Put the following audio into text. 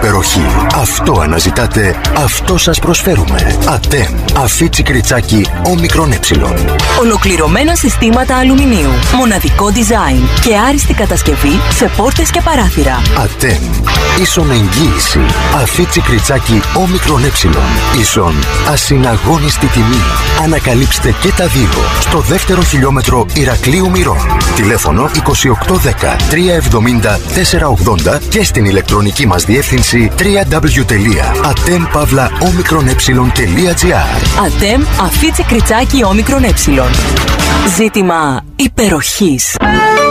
υπεροχή. Αυτό αναζητάτε, αυτό σας προσφέρουμε. Ατέμ. Αφίτσι κριτσάκι όμικρον ε. Ολοκληρωμένα συστήματα αλουμινίου. Μοναδικό design και άριστη κατασκευή σε πόρτες και παράθυρα. Ατέμ. Ίσον εγγύηση. Αφίτσι κριτσάκι όμικρον ε. Ίσον ασυναγώνιστη τιμή. Ανακαλύψτε και τα δύο στο δεύτερο χιλιόμετρο Ηρακλείου Μυρών. Τηλέφωνο 2810 370 480 και στην ηλεκτρονική μας διεύθυνση www.atem-omicron-e.gr. Ατέμ Αφίτσι κριτσάκι όμικρον ε. Ζήτημα υπεροχής.